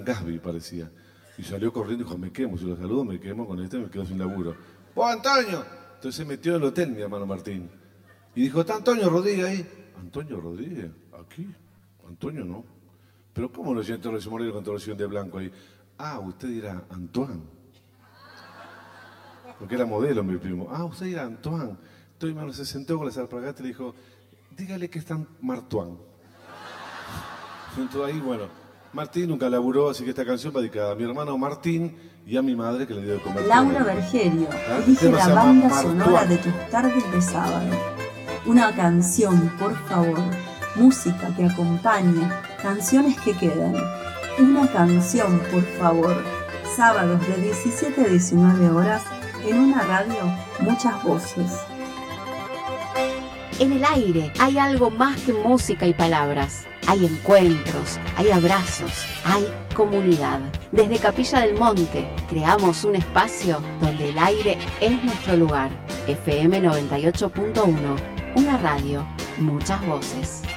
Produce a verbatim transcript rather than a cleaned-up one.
Gasby parecía. Y salió corriendo y dijo, me quemo, si lo saludo me quemo con este, me quedo sin laburo. ¡Vos, Antonio! Entonces se metió en el hotel mi hermano Martín. Y dijo, ¿está Antonio Rodríguez ahí? ¿Antonio Rodríguez? ¿Aquí? Antonio no. ¿Pero cómo lo siento Torres Moreno con Torres de Blanco ahí? Ah, usted dirá Antoine. Porque era modelo mi primo. Ah, usted dirá Antoine. Entonces mi hermano se sentó con la alpargatas y le dijo, dígale que está Martuán. Entonces ahí, bueno, Martín nunca laburó, así que esta canción va dedicada a mi hermano Martín y a mi madre que le dio de comer. Laura Bergerio elige la banda sonora de tus tardes de sábado. Una canción, por favor. Música que acompañe. Canciones que quedan. Una canción, por favor. Sábados de diecisiete a diecinueve horas en una radio, muchas voces. En el aire hay algo más que música y palabras. Hay encuentros, hay abrazos, hay comunidad. Desde Capilla del Monte creamos un espacio donde el aire es nuestro lugar. F M noventa y ocho punto uno, una radio, muchas voces.